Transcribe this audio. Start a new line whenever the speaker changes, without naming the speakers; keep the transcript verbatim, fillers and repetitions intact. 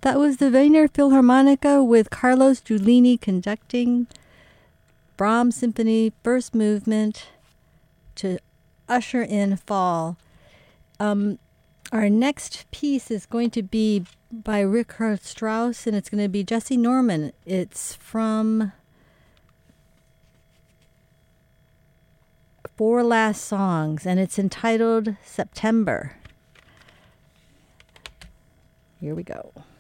That was the Wiener Philharmonica with Carlos Giulini conducting Brahms Symphony, first movement, to usher in fall. Um, our next piece is going to be by Richard Strauss, and it's going to be Jesse Norman. It's from Four Last Songs, and it's entitled September. Here we go.